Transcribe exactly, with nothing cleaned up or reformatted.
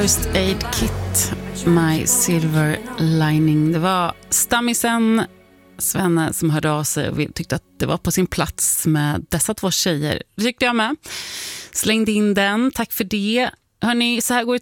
First Aid Kit, My Silver Lining. Det var stammisen Svenne som hörde av sig och tyckte att det var på sin plats med dessa två tjejer. Det tyckte jag med. Slängde in den, tack för det. Hörrni, så här går det